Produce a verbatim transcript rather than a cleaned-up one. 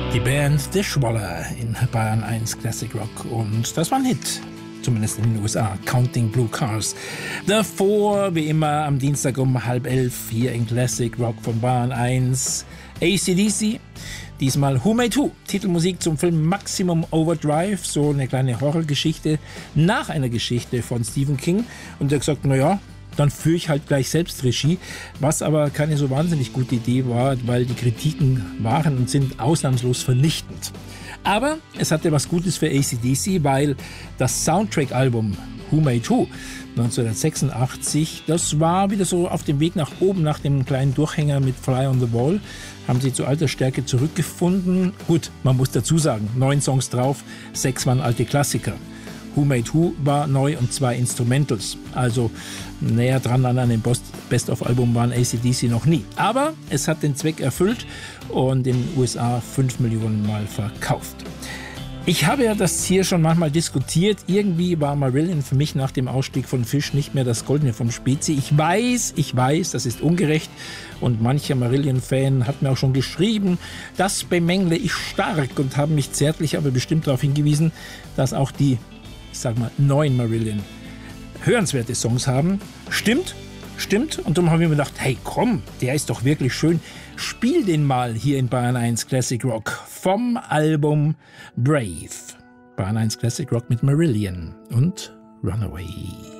Die Band The Schwaller in Bayern eins Classic Rock und das war ein Hit, zumindest in den U S A, Counting Blue Cars. Davor, wie immer, am Dienstag um halb elf hier in Classic Rock von Bayern eins, A C D C. Diesmal Who Made Who, Titelmusik zum Film Maximum Overdrive, so eine kleine Horrorgeschichte nach einer Geschichte von Stephen King. Und er hat gesagt, naja, dann führe ich halt gleich selbst Regie, was aber keine so wahnsinnig gute Idee war, weil die Kritiken waren und sind ausnahmslos vernichtend. Aber es hatte was Gutes für A C D C, weil das Soundtrack-Album Who Made Who neunzehnhundertsechsundachtzig, das war wieder so auf dem Weg nach oben, nach dem kleinen Durchhänger mit Fly on the Wall, haben sie zu alter Stärke zurückgefunden. Gut, man muss dazu sagen, neun Songs drauf, sechs waren alte Klassiker. Who Made Who war neu und zwei Instrumentals. Also näher dran an einem Best-of-Album waren A C D C noch nie. Aber es hat den Zweck erfüllt und in den U S A fünf Millionen Mal verkauft. Ich habe ja das hier schon manchmal diskutiert. Irgendwie war Marillion für mich nach dem Ausstieg von Fish nicht mehr das Goldene vom Spezi. Ich weiß, ich weiß, das ist ungerecht. Und mancher Marillion-Fan hat mir auch schon geschrieben, das bemängle ich stark und haben mich zärtlich aber bestimmt darauf hingewiesen, dass auch die, ich sag mal, neuen Marillion hörenswerte Songs haben. Stimmt, stimmt. Und darum habe ich mir gedacht, hey komm, der ist doch wirklich schön. Spiel den mal hier in Bayern eins Classic Rock vom Album Brave. Bayern eins Classic Rock mit Marillion und Runaway.